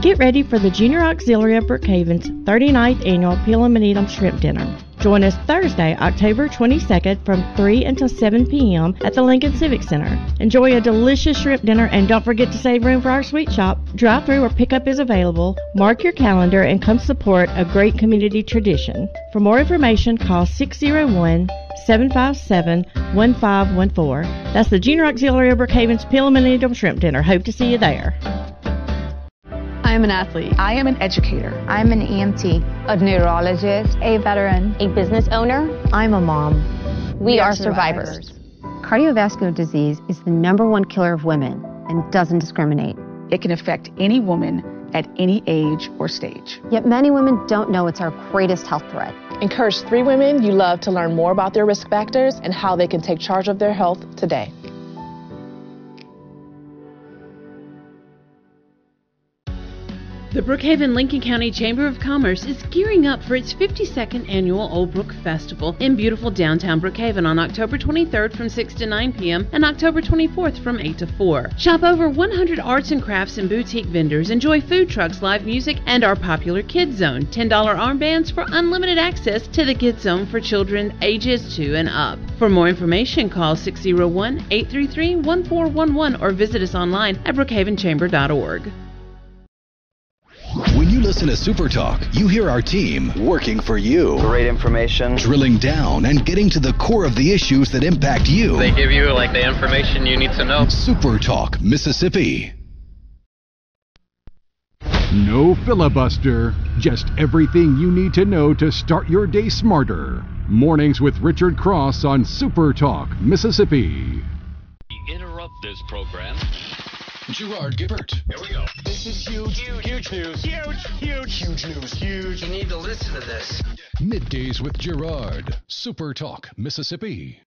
Get ready for the Junior Auxiliary of Brookhaven's 39th Annual Peel 'em and Eat 'em Shrimp Dinner. Join us Thursday, October 22nd from 3 until 7 p.m. at the Lincoln Civic Center. Enjoy a delicious shrimp dinner and don't forget to save room for our sweet shop. Drive-through or pickup is available. Mark your calendar and come support a great community tradition. For more information, call 601-757-1514. That's the Junior Auxiliary of Brookhaven's Peel 'em and Eat 'em Shrimp Dinner. Hope to see you there. I am an athlete. I am an educator. I'm an EMT, a neurologist, a veteran, a business owner. I'm a mom. We are survivors. Cardiovascular disease is the #1 killer of women and doesn't discriminate. It can affect any woman at any age or stage. Yet many women don't know it's our greatest health threat. Encourage 3 women you love to learn more about their risk factors and how they can take charge of their health today. The Brookhaven-Lincoln County Chamber of Commerce is gearing up for its 52nd annual Old Brook Festival in beautiful downtown Brookhaven on October 23rd from 6 to 9 p.m. and October 24th from 8 to 4. Shop over 100 arts and crafts and boutique vendors, enjoy food trucks, live music, and our popular Kids Zone. $10 armbands for unlimited access to the Kids Zone for children ages 2 and up. For more information, call 601-833-1411 or visit us online at brookhavenchamber.org. When you listen to Super Talk, you hear our team working for you. Great information. Drilling down and getting to the core of the issues that impact you. They give you the information you need to know. Super Talk, Mississippi. No filibuster, just everything you need to know to start your day smarter. Mornings with Richard Cross on Super Talk, Mississippi. We interrupt this program. Gerard Gibbert. Here we go. This is huge news. Huge news. You need to listen to this. Middays with Gerard. Super Talk, Mississippi.